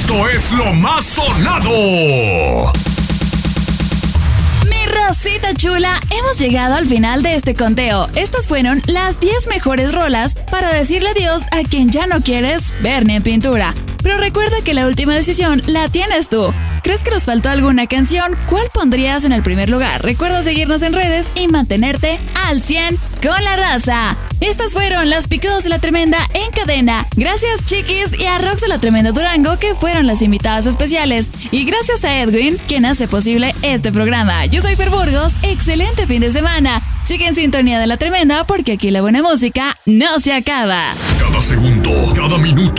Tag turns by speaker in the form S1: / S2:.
S1: Esto es lo más sonado.
S2: Mi Rosita chula, hemos llegado al final de este conteo. Estas fueron las 10 mejores rolas para decirle adiós a quien ya no quieres ver ni en pintura. Pero recuerda que la última decisión la tienes tú. ¿Crees que nos faltó alguna canción? ¿Cuál pondrías en el primer lugar? Recuerda seguirnos en redes y mantenerte al 100 con la raza. Estas fueron las picudas de la Tremenda en cadena. Gracias, Chiquis, y a Rox de la Tremenda Durango, que fueron las invitadas especiales. Y gracias a Edwin, quien hace posible este programa. Yo soy Fer Burgos. Excelente fin de semana. Sigue en sintonía de la Tremenda, porque aquí la buena música no se acaba.
S1: Cada segundo, cada minuto,